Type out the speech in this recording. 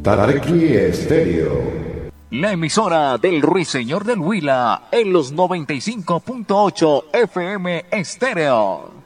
Tarqui Estéreo. La emisora del Ruiseñor del Huila en los 95.8 FM Estéreo.